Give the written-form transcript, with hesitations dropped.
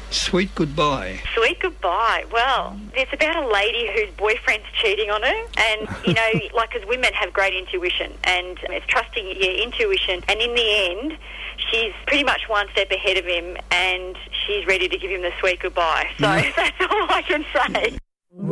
Sweet Goodbye. Sweet Goodbye. Well, it's about a lady whose boyfriend's cheating on her. And, you know, like as women have great intuition and it's trusting your intuition. And in the end, she's pretty much one step ahead of him and she's ready to give him the sweet goodbye. So that's all I can say.